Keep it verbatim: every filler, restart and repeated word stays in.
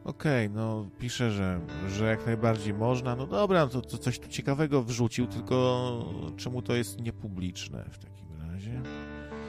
Okej, okay, no pisze, że, że jak najbardziej można. No dobra, to, to coś tu ciekawego wrzucił, tylko czemu to jest niepubliczne w takim razie?